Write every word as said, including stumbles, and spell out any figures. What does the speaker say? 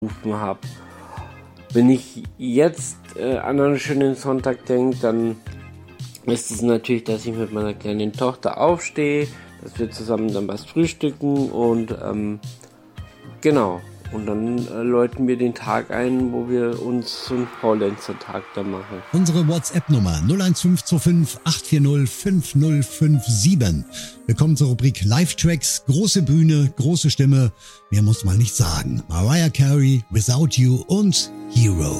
habe. Wenn ich jetzt äh, an einen schönen Sonntag denke, dann ist es natürlich, dass ich mit meiner kleinen Tochter aufstehe, dass wir zusammen dann was frühstücken und ähm, genau. Und dann äh, läuten wir den Tag ein, wo wir uns so einen Faulenzer-Tag da machen. Unsere WhatsApp-Nummer null eins fünf zwei fünf acht vier null fünf null fünf sieben. Wir kommen zur Rubrik Live-Tracks. Große Bühne, große Stimme. Mehr muss man nicht sagen. Mariah Carey, Without You und Hero.